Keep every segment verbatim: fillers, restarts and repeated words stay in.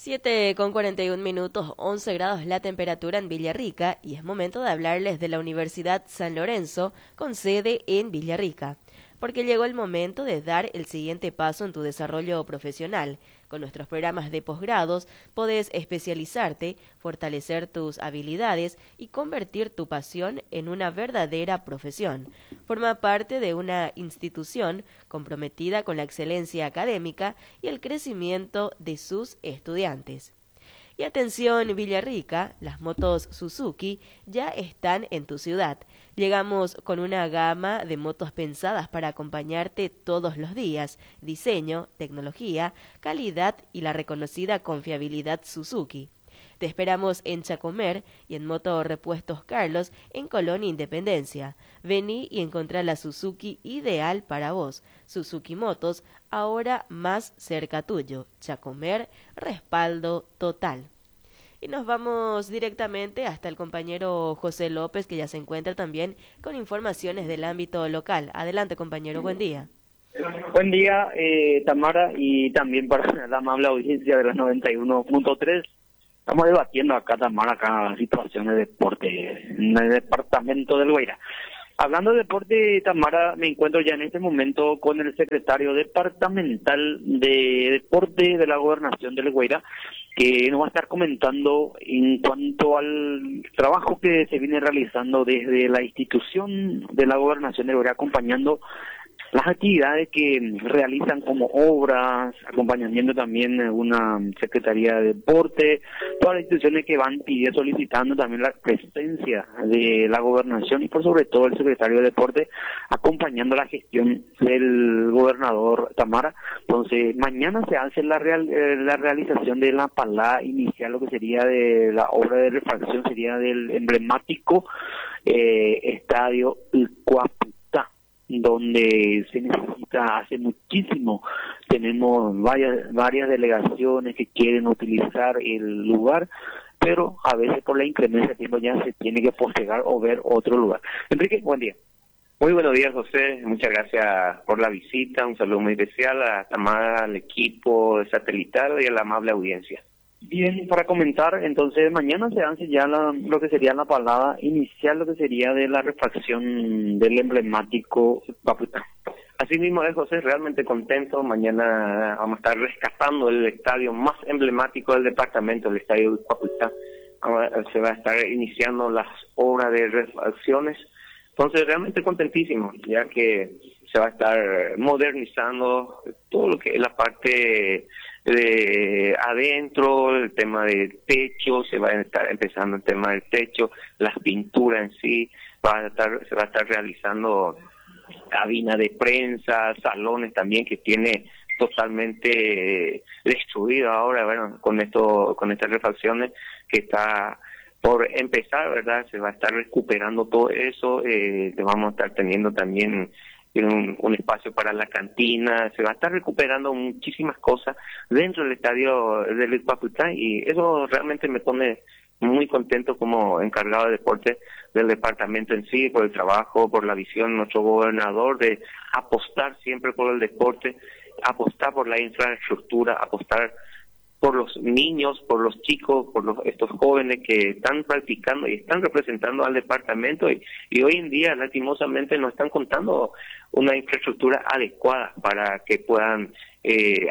siete con cuarenta y un minutos, once grados la temperatura en Villarrica y es momento de hablarles de la Universidad San Lorenzo con sede en Villarrica, porque llegó el momento de dar el siguiente paso en tu desarrollo profesional. Con nuestros programas de posgrados podés especializarte, fortalecer tus habilidades y convertir tu pasión en una verdadera profesión. Forma parte de una institución comprometida con la excelencia académica y el crecimiento de sus estudiantes. Y atención Villarrica, las motos Suzuki ya están en tu ciudad. Llegamos con una gama de motos pensadas para acompañarte todos los días. Diseño, tecnología, calidad y la reconocida confiabilidad Suzuki. Te esperamos en Chacomer y en Moto Repuestos Carlos en Colón Independencia. Vení y encontrá la Suzuki ideal para vos. Suzuki Motos, ahora más cerca tuyo. Chacomer, respaldo total. Y nos vamos directamente hasta el compañero José López, que ya se encuentra también con informaciones del ámbito local. Adelante, compañero, buen día. Buen día, eh, Tamara, y también para la amable audiencia de las noventa y uno punto tres. Estamos debatiendo acá, Tamara, acá situaciones de deporte en el departamento del Guairá. Hablando de deporte, Tamara, me encuentro ya en este momento con el secretario departamental de deporte de la gobernación del Guairá, que nos va a estar comentando en cuanto al trabajo que se viene realizando desde la institución de la gobernación del Guairá, acompañando las actividades que realizan como obras, acompañamiento también una Secretaría de Deporte, todas las instituciones que van pidiendo, solicitando también la presencia de la gobernación y por sobre todo el Secretario de Deporte acompañando la gestión del gobernador Tamara. Entonces mañana se hace la, real, eh, la realización de la palada inicial, lo que sería de la obra de refacción, sería del emblemático eh, estadio El Cuapu, donde se necesita hace muchísimo. Tenemos varias varias delegaciones que quieren utilizar el lugar, pero a veces por la inclemencia de tiempo ya se tiene que postergar o ver otro lugar. Enrique, buen día. Muy buenos días, José. Muchas gracias por la visita. Un saludo muy especial a Tamara, al equipo de Satelital y a la amable audiencia. Bien, para comentar, entonces mañana se hace ya la, lo que sería la palada inicial, lo que sería de la refacción del emblemático Paputá. Así mismo es, José, realmente contento. Mañana vamos a estar rescatando el estadio más emblemático del departamento, el estadio Paputá. Se va a estar iniciando las obras de refacciones. Entonces, realmente contentísimo, ya que se va a estar modernizando todo lo que es la parte de adentro, el tema del techo, se va a estar empezando el tema del techo, las pinturas en sí, va a estar, se va a estar realizando cabina de prensa, salones también que tiene totalmente destruido ahora, bueno, con esto, con estas refacciones que está por empezar, ¿verdad? Se va a estar recuperando todo eso, eh, vamos a estar teniendo también un, un espacio para la cantina, se va a estar recuperando muchísimas cosas dentro del estadio del Paputá y eso realmente me pone muy contento como encargado de deporte del departamento en sí, por el trabajo, por la visión de nuestro gobernador de apostar siempre por el deporte, apostar por la infraestructura, apostar por los niños, por los chicos, por los, estos jóvenes que están practicando y están representando al departamento y, y hoy en día lastimosamente no están contando una infraestructura adecuada para que puedan eh,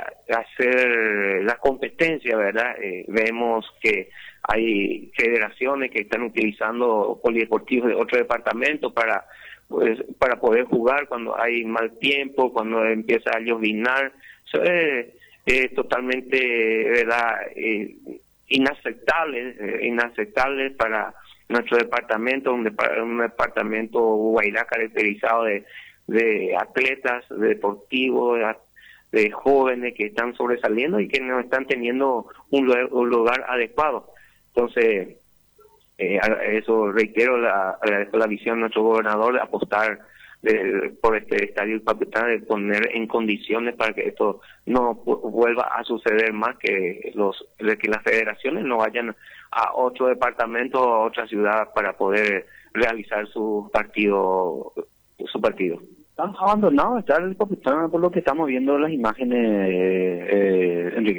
hacer la competencia, ¿verdad? Eh, vemos que hay federaciones que están utilizando polideportivos de otro departamento para pues para poder jugar cuando hay mal tiempo, cuando empieza a llovinar. Eso es, es totalmente, verdad, eh, inaceptable, eh, inaceptable para nuestro departamento, un, dep- un departamento Guairá caracterizado de, de atletas, de deportivos, de, de jóvenes que están sobresaliendo y que no están teniendo un lugar, un lugar adecuado. Entonces, eh, eso reitero la, la, la visión de nuestro gobernador de apostar de, por este estadio Paputá, de poner en condiciones para que esto no vuelva a suceder más, que los de que las federaciones no vayan a otro departamento o a otra ciudad para poder realizar su partido su partido. Están abandonados, está el Paputá, por lo que estamos viendo las imágenes, eh, eh, Enrique.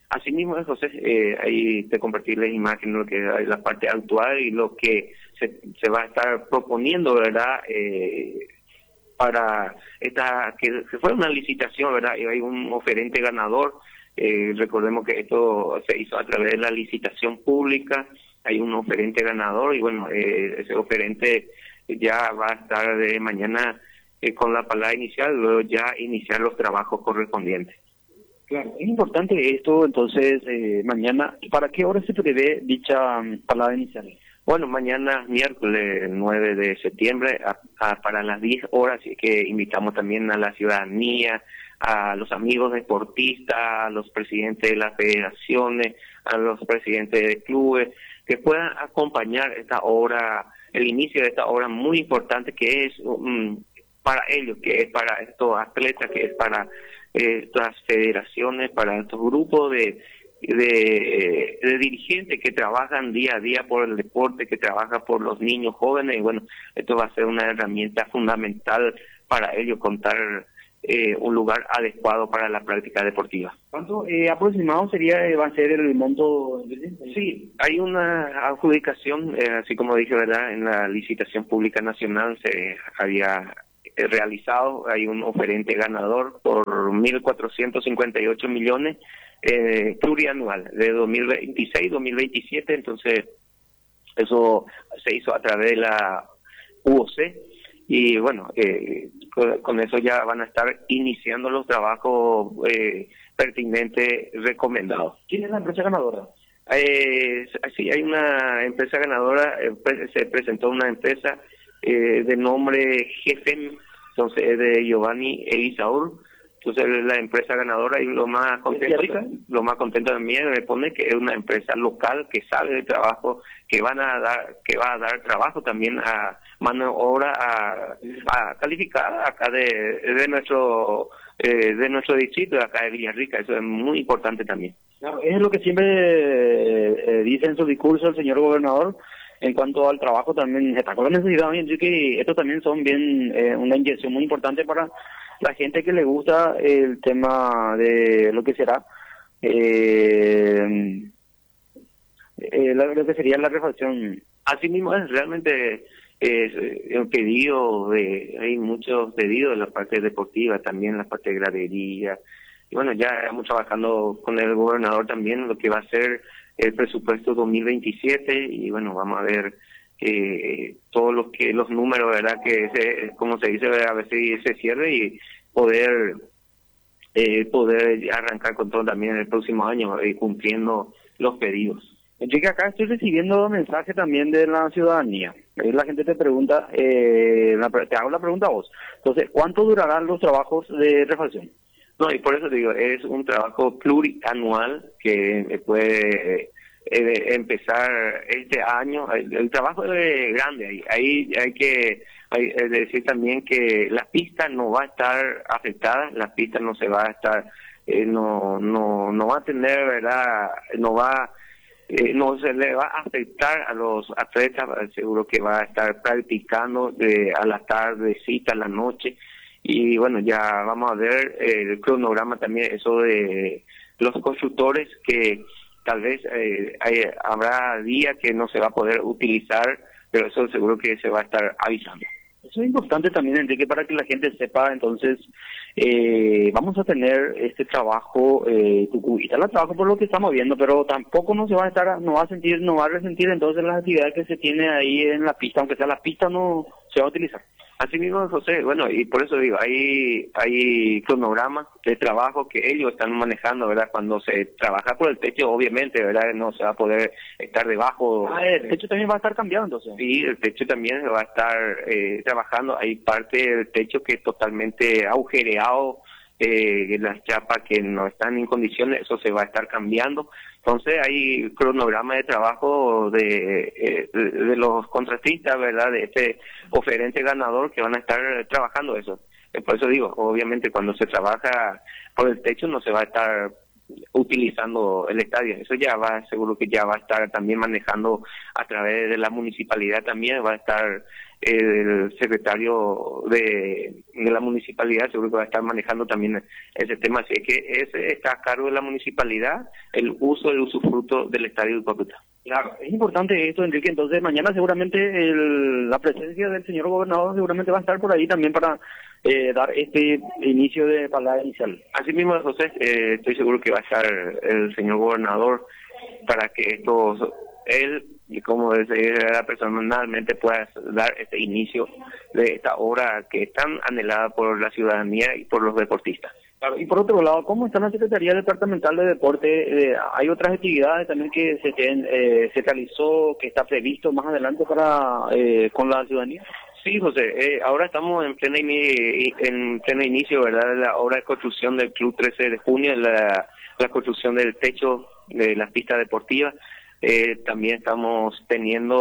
Asimismo, José, eh, ahí te compartí las imágenes, lo que es la parte actual y lo que se, se va a estar proponiendo, ¿verdad? Eh, para esta, que, que fue una licitación, ¿verdad? Y hay un oferente ganador. Eh, recordemos que esto se hizo a través de la licitación pública, hay un oferente ganador y bueno, eh, ese oferente ya va a estar de mañana eh, con la palabra inicial, luego ya iniciar los trabajos correspondientes. Claro, es importante esto, entonces, eh, mañana, ¿para qué hora se prevé dicha um, palabra inicial? Bueno, mañana miércoles nueve de septiembre a, a, para las diez horas, y que invitamos también a la ciudadanía, a los amigos deportistas, a los presidentes de las federaciones, a los presidentes de clubes, que puedan acompañar esta obra, el inicio de esta obra muy importante que es um, para ellos, que es para estos atletas, que es para eh, estas federaciones, para estos grupos de De, de dirigentes que trabajan día a día por el deporte, que trabajan por los niños jóvenes, y bueno, esto va a ser una herramienta fundamental para ellos, contar eh, un lugar adecuado para la práctica deportiva. ¿Cuánto eh, aproximado sería, eh, va a ser el monto? Sí, hay una adjudicación, eh, así como dije, ¿verdad? En la licitación pública nacional se había realizado, hay un oferente ganador por mil cuatrocientos cincuenta y ocho millones, Eh, plurianual de dos mil veintiséis dos mil veintisiete, entonces eso se hizo a través de la U O C y bueno, eh, con, con eso ya van a estar iniciando los trabajos eh, pertinentes recomendados. ¿Quién es la empresa ganadora? Eh, sí, hay una empresa ganadora, eh, se presentó una empresa eh, de nombre G F E M, entonces es de Giovanni Elisaur. Entonces la empresa ganadora, y lo más contento, lo más contento también me pone que es una empresa local que sabe de trabajo, que van a dar, que va a dar trabajo también a mano de obra a, a calificada acá de, de nuestro eh, de nuestro distrito, de acá de Villarrica. Eso es muy importante también. Claro, es lo que siempre eh, eh, dice en su discurso el señor gobernador. En cuanto al trabajo, también está con la necesidad, y que estos también son bien eh, una inyección muy importante para la gente que le gusta el tema de lo que será eh, eh, lo que sería la refacción. Así mismo es, realmente es un pedido, de hay muchos pedidos en la parte deportiva, también en la parte de gradería, y bueno, ya estamos trabajando con el gobernador también lo que va a ser el presupuesto dos mil veintisiete, y bueno, vamos a ver eh, todos los que los números, verdad, que se, como se dice, a ver si se cierre y poder eh, poder arrancar con todo también el próximo año, eh, cumpliendo los pedidos. Enrique, acá estoy recibiendo mensajes también de la ciudadanía. Ahí la gente te pregunta, eh, la, te hago la pregunta a vos. Entonces, ¿cuánto durarán los trabajos de refacción? No, y por eso te digo, es un trabajo plurianual que puede eh, empezar este año. El, el trabajo es grande, ahí, ahí hay que hay, es decir también que la pista no va a estar afectada, la pista no se va a estar, eh, no no no va a tener, ¿verdad? No va eh, no se le va a afectar a los atletas, seguro que va a estar practicando de, a la tardecita, a la noche. Y bueno, ya vamos a ver el cronograma también, eso de los constructores, que tal vez eh, hay, habrá días que no se va a poder utilizar, pero eso seguro que se va a estar avisando. Eso es importante también, Enrique, para que la gente sepa. Entonces, eh, vamos a tener este trabajo, eh, cucubita la trabajo por lo que estamos viendo, pero tampoco no se va a estar, no va a sentir, no va a resentir entonces las actividades que se tiene ahí en la pista, aunque sea la pista no se va a utilizar. Así mismo, José, bueno, y por eso digo, hay hay cronogramas de trabajo que ellos están manejando, ¿verdad? Cuando se trabaja por el techo, obviamente, ¿verdad? No se va a poder estar debajo. Ah, el techo también va a estar cambiado, entonces. Sí, el techo también va a estar eh, trabajando. Hay parte del techo que es totalmente agujereado, eh, las chapas que no están en condiciones, eso se va a estar cambiando. Entonces hay cronograma de trabajo de, eh, de, de los contratistas, ¿verdad? De este oferente ganador que van a estar trabajando eso. Eh, por eso digo, obviamente cuando se trabaja por el techo no se va a estar utilizando el estadio. Eso ya va, seguro que ya va a estar también manejando a través de la municipalidad, también va a estar el secretario de, de la municipalidad, seguro que va a estar manejando también ese tema, así que ese está a cargo de la municipalidad, el uso, el usufructo del estadio de Cuacuta. Claro, es importante esto, Enrique. Entonces, mañana seguramente el, la presencia del señor gobernador seguramente va a estar por ahí también para eh, dar este inicio de palabra inicial. Así mismo, José, eh, estoy seguro que va a estar el señor gobernador para que esto, él, y como decía, personalmente pueda dar este inicio de esta obra que es tan anhelada por la ciudadanía y por los deportistas. Claro, y por otro lado, ¿cómo está la Secretaría Departamental de Deporte? Eh, ¿Hay otras actividades también que se, eh, se realizó, que está previsto más adelante para eh, con la ciudadanía? Sí, José, eh, ahora estamos en pleno, en pleno inicio, ¿verdad?, de la obra de construcción del Club trece de junio, la, la construcción del techo de las pistas deportivas. Eh, también estamos teniendo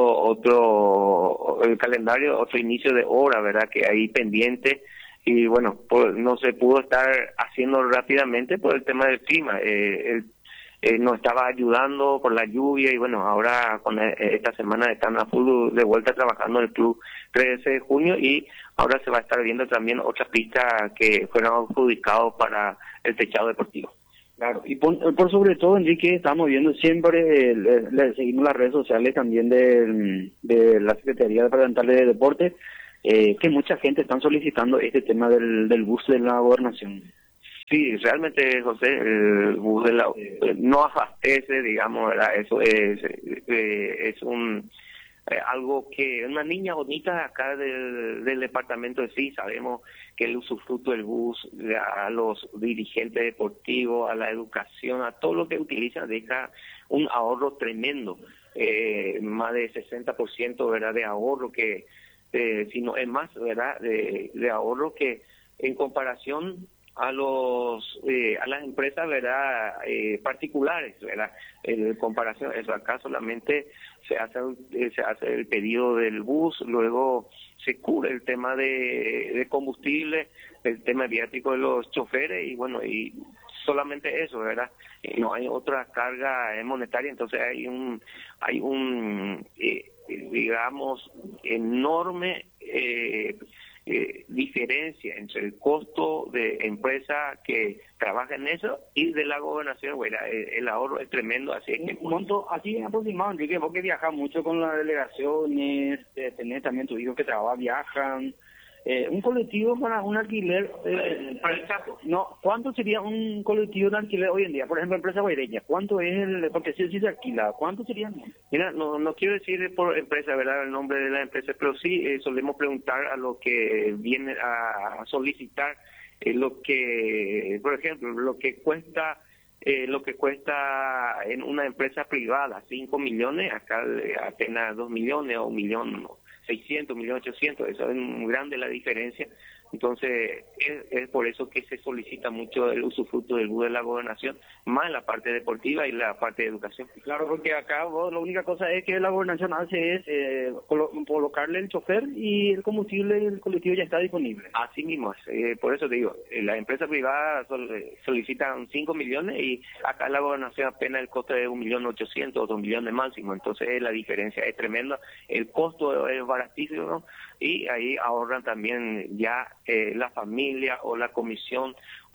otro, el calendario, otro inicio de obra, ¿verdad?, que hay pendiente. Y bueno, pues no se pudo estar haciendo rápidamente por el tema del clima. Eh, el, eh, nos estaba ayudando por la lluvia y bueno, ahora con eh, esta semana están a full de vuelta trabajando el Club trece de junio y ahora se va a estar viendo también otras pistas que fueron adjudicados para el techado deportivo. Claro, y por, por sobre todo, Enrique, estamos viendo siempre, eh, le, le seguimos las redes sociales también de, de la Secretaría Departamental de Deporte, eh, que mucha gente está solicitando este tema del, del bus de la gobernación. Sí, realmente, José, el bus de la, eh, no abastece, digamos, ¿verdad? Eso es, eh, es un eh, algo que una niña bonita acá del, del departamento de sí, sabemos que el usufructo del bus a los dirigentes deportivos, a la educación, a todo lo que utilizan, deja un ahorro tremendo, eh, más de sesenta por ciento, ¿verdad?, de ahorro que Eh, si no es más, ¿verdad?, de, de ahorro que en comparación a los eh, a las empresas, ¿verdad?, eh, particulares, ¿verdad?, en comparación, eso acá solamente se hace eh, se hace el pedido del bus, luego se cubre el tema de, de combustible, el tema viático de los choferes y bueno, y solamente eso, ¿verdad?, y no hay otra carga monetaria, entonces hay un hay un eh, digamos, enorme eh, eh, diferencia entre el costo de empresa que trabaja en eso y de la gobernación, bueno, el, el ahorro es tremendo, así es que... Un monto así aproximado, Enrique, vos que viajas mucho con las delegaciones, eh, tenés también tus hijos que trabajan, viajan... Eh, un colectivo para un alquiler, eh, para el caso. No, ¿cuánto sería un colectivo de alquiler hoy en día? Por ejemplo, empresa guaireña, ¿cuánto es el, porque si, si se alquila, ¿cuánto sería? Mira, no no quiero decir por empresa, ¿verdad?, el nombre de la empresa, pero sí eh, solemos preguntar a lo que viene a solicitar, eh, lo que, por ejemplo, lo que cuesta... Eh, lo que cuesta en una empresa privada, cinco millones, acá eh, apenas dos millones o un millón seiscientos, un millón ochocientos, eso es muy grande la diferencia. Entonces, es, es por eso que se solicita mucho el usufructo del bus de la gobernación, más la parte deportiva y la parte de educación. Claro, porque acá vos, la única cosa es que la gobernación hace es eh, colo colocarle el chofer y el combustible y el colectivo ya está disponible. Así mismo, eh, por eso te digo, eh, la empresa privada sol, eh, solicitan cinco millones y acá la gobernación apenas el costo de un millón ochocientos o dos millones máximo, entonces la diferencia es tremenda, el costo es baratísimo, ¿no? Y ahí ahorran también ya eh, la familia o la comisión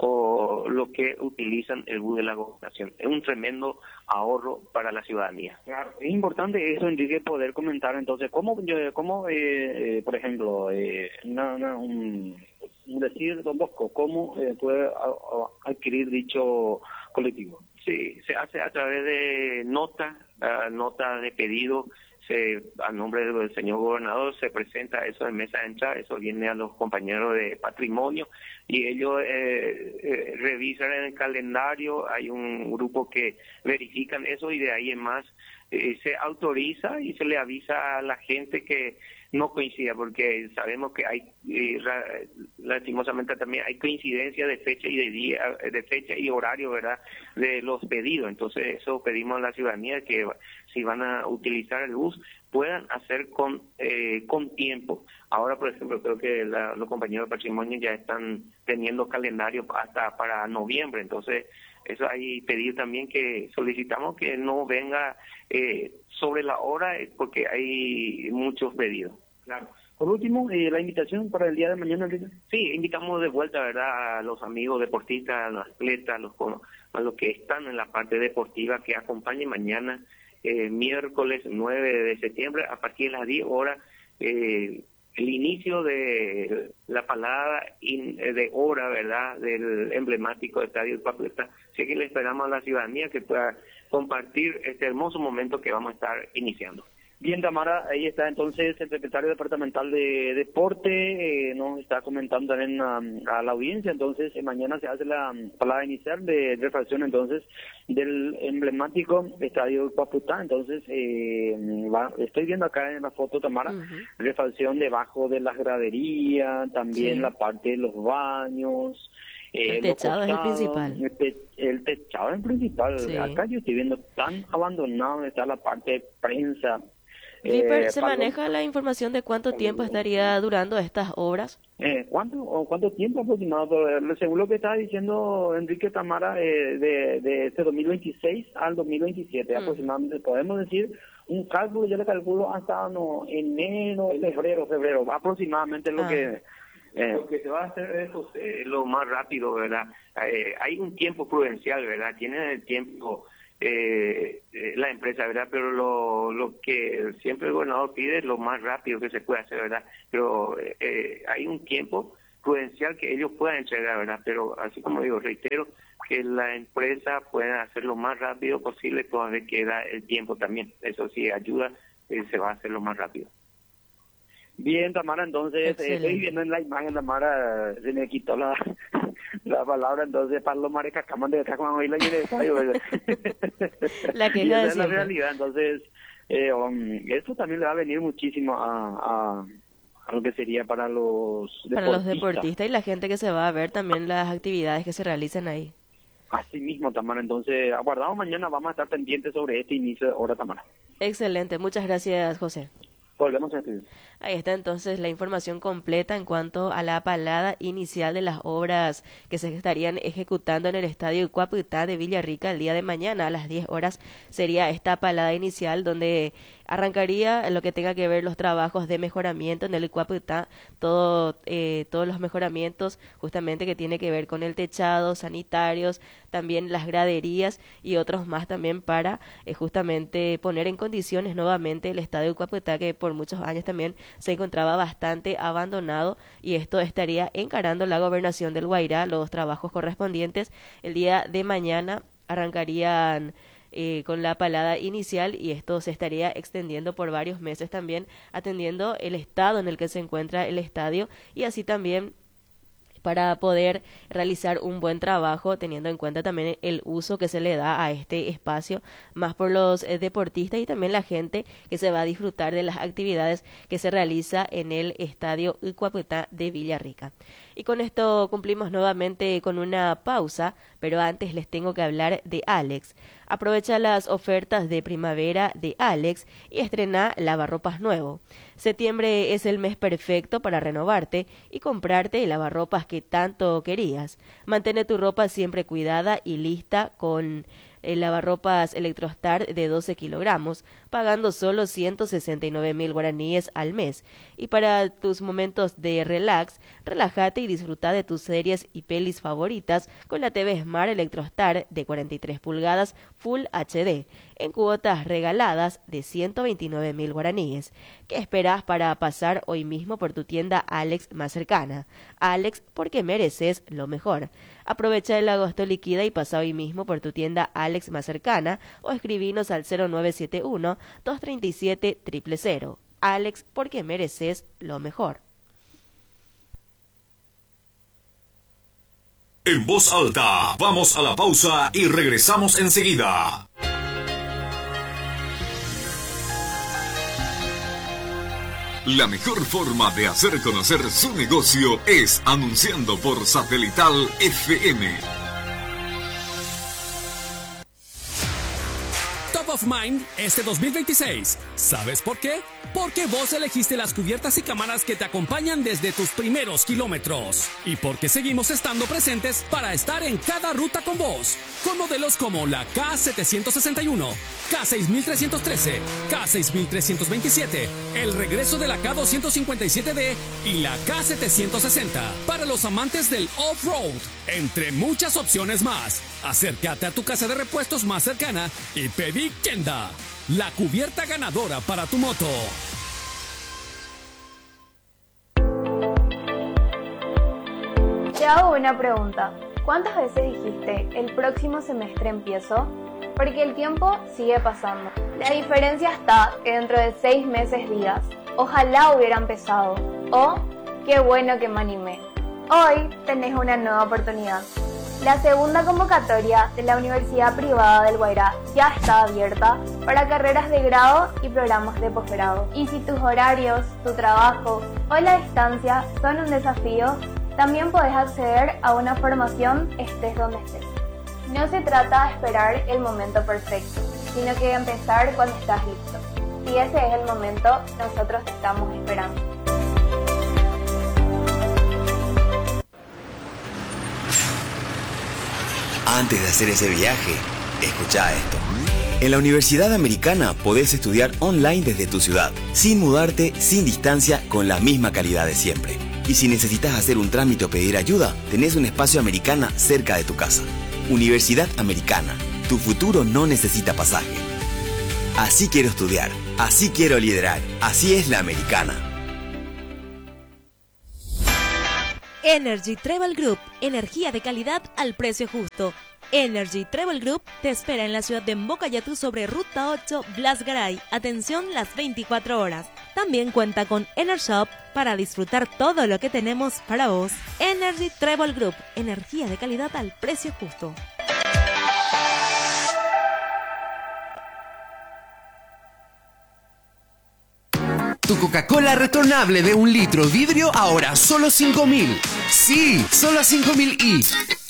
o lo que utilizan el bus de la gobernación. Es un tremendo ahorro para la ciudadanía. Claro, es importante eso, Enrique, poder comentar entonces, ¿cómo, cómo eh, eh, por ejemplo, eh, una, una, un, un decir, don Bosco, cómo eh, puede a, a adquirir dicho colectivo? Sí, se hace a través de nota, uh, nota de pedido, se a nombre del señor gobernador se presenta eso en mesa de entrada, eso viene a los compañeros de patrimonio y ellos eh, eh, revisan en el calendario, hay un grupo que verifican eso y de ahí en más eh, se autoriza y se le avisa a la gente que no coincida, porque sabemos que hay, eh, lastimosamente también hay coincidencia de fecha y de día, de fecha y horario, ¿verdad?, de los pedidos. Entonces eso pedimos a la ciudadanía que si van a utilizar el bus puedan hacer con eh, con tiempo. Ahora, por ejemplo, creo que la, los compañeros de patrimonio ya están teniendo calendario hasta para noviembre, entonces Eso hay pedido también que solicitamos que no venga eh, sobre la hora eh, porque hay muchos pedidos. Claro. Por último, eh, la invitación para el día de mañana, Enrique. Sí, invitamos de vuelta, ¿verdad?, a los amigos deportistas, a los atletas, a los, a los que están en la parte deportiva, que acompañen mañana, eh, miércoles nueve de septiembre, a partir de las diez horas, eh, el inicio de la palabra in, de hora, ¿verdad?, del emblemático Estadio Ipapletá. Así que le esperamos a la ciudadanía que pueda compartir este hermoso momento que vamos a estar iniciando. Bien, Tamara, ahí está entonces el secretario departamental de Deporte, eh, nos está comentando también a, a la audiencia, entonces eh, mañana se hace la palabra inicial de refacción entonces del emblemático Estadio Ipapletá, entonces eh, va, estoy viendo acá en la foto, Tamara, uh-huh. refacción debajo de las graderías, también sí. la parte de los baños. Eh, el techado costados, es el principal. El, te, el techado es el principal, sí. Acá yo estoy viendo tan abandonado está la parte de prensa. Viper, eh, ¿se Pablo, maneja la información de cuánto tiempo estaría durando estas obras? Eh, ¿Cuánto o cuánto tiempo aproximado? Según lo que estaba diciendo Enrique, Tamara, eh, de, de este dos mil veintiséis al dos mil veintisiete, mm. aproximadamente, podemos decir un cálculo, yo le calculo hasta no, enero, febrero, febrero, aproximadamente es lo ah. que... Eh, lo que se va a hacer es eh, lo más rápido, ¿verdad? Eh, hay un tiempo prudencial, ¿verdad? Tienen el tiempo... Eh, eh, la empresa, ¿verdad? Pero lo, lo que siempre el gobernador pide es lo más rápido que se puede hacer, ¿verdad? Pero eh, hay un tiempo prudencial que ellos puedan entregar, ¿verdad? Pero así como digo, reitero, que la empresa pueda hacer lo más rápido posible, todavía queda el tiempo también. Eso sí ayuda, eh, se va a hacer lo más rápido. Bien, Tamara, entonces eh, estoy viendo en la imagen, Tamara, se me quitó la... la palabra, entonces Pablo Mareca acaban de estar con hoy la la que es la, la realidad, entonces eh, um, esto también le va a venir muchísimo a, a, a lo que sería para los para deportistas. los deportistas y la gente que se va a ver también las actividades que se realizan ahí. Así mismo, Tamara, entonces aguardamos mañana, vamos a estar pendientes sobre este inicio de hora, Tamara. Excelente, muchas gracias, José. Volvemos a estudiar. Ahí está entonces la información completa en cuanto a la palada inicial de las obras que se estarían ejecutando en el Estadio Ipapletá de Villarrica el día de mañana a las diez horas. Sería esta palada inicial donde arrancaría lo que tenga que ver los trabajos de mejoramiento en el Ipapletá, todo, eh, todos los mejoramientos justamente que tiene que ver con el techado, sanitarios, también las graderías y otros más también para eh, justamente poner en condiciones nuevamente el Estadio Ipapletá, que por muchos años también se encontraba bastante abandonado, y esto estaría encarando la gobernación del Guairá. Los trabajos correspondientes el día de mañana arrancarían eh, con la palada inicial, y esto se estaría extendiendo por varios meses también, atendiendo el estado en el que se encuentra el estadio, y así también para poder realizar un buen trabajo, teniendo en cuenta también el uso que se le da a este espacio, más por los eh, deportistas y también la gente que se va a disfrutar de las actividades que se realiza en el Estadio Ipapletá de Villarrica. Y con esto cumplimos nuevamente con una pausa, pero antes les tengo que hablar de Alex. Aprovecha las ofertas de primavera de Alex y estrena lavarropas nuevo. Septiembre es el mes perfecto para renovarte y comprarte el lavarropas que tanto querías. Mantén tu ropa siempre cuidada y lista con el lavarropas Electrostar de doce kilogramos, pagando solo ciento sesenta y nueve mil guaraníes al mes. Y para tus momentos de relax, relájate y disfruta de tus series y pelis favoritas con la T V Smart Electrostar de cuarenta y tres pulgadas Full H D, en cuotas regaladas de ciento veintinueve mil guaraníes. ¿Qué esperas para pasar hoy mismo por tu tienda Alex más cercana? Alex, porque mereces lo mejor. Aprovecha el agosto liquida y pasa hoy mismo por tu tienda Alex más cercana o escribinos al cero nueve siete uno, dos tres siete, cero cero cero. Alex, porque mereces lo mejor. En voz alta, vamos a la pausa y regresamos enseguida. La mejor forma de hacer conocer su negocio es anunciando por Satelital F M. of Mind este dos mil veintiséis. ¿Sabes por qué? Porque vos elegiste las cubiertas y cámaras que te acompañan desde tus primeros kilómetros. Y porque seguimos estando presentes para estar en cada ruta con vos. Con modelos como la K setecientos sesenta y uno, K seis mil trescientos trece, K seis mil trescientos veintisiete, el regreso de la K doscientos cincuenta y siete D y la K setecientos sesenta. Para los amantes del off-road, entre muchas opciones más. Acércate a tu casa de repuestos más cercana y pedí Kenda, la cubierta ganadora para tu moto. Te hago una pregunta. ¿Cuántas veces dijiste el próximo semestre empiezo? Porque el tiempo sigue pasando. La diferencia está que dentro de seis meses digas, ojalá hubiera empezado, o qué bueno que me animé. Hoy tenés una nueva oportunidad. La segunda convocatoria de la Universidad Privada del Guairá ya está abierta para carreras de grado y programas de posgrado. Y si tus horarios, tu trabajo o la distancia son un desafío, también podés acceder a una formación estés donde estés. No se trata de esperar el momento perfecto, sino que de empezar cuando estás listo. Si ese es el momento, nosotros te estamos esperando. Antes de hacer ese viaje, escucha esto. En la Universidad Americana podés estudiar online desde tu ciudad, sin mudarte, sin distancia, con la misma calidad de siempre. Y si necesitas hacer un trámite o pedir ayuda, tenés un espacio Americana cerca de tu casa. Universidad Americana, tu futuro no necesita pasaje. Así quiero estudiar, así quiero liderar, así es la Americana. Energy Travel Group, energía de calidad al precio justo. Energy Travel Group te espera en la ciudad de Mbocayatú sobre Ruta ocho, Blas Garay. Atención las veinticuatro horas. También cuenta con EnerShop para disfrutar todo lo que tenemos para vos. Energy Travel Group, energía de calidad al precio justo. Tu Coca-Cola retornable de un litro vidrio ahora solo cinco mil. Sí, solo cinco mil y...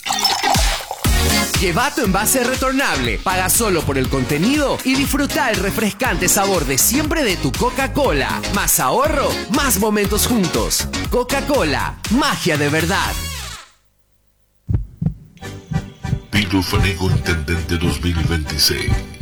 Lleva tu envase retornable, paga solo por el contenido y disfruta el refrescante sabor de siempre de tu Coca-Cola. Más ahorro, más momentos juntos. Coca-Cola, magia de verdad. Pino Fanego Intendente dos mil veintiséis.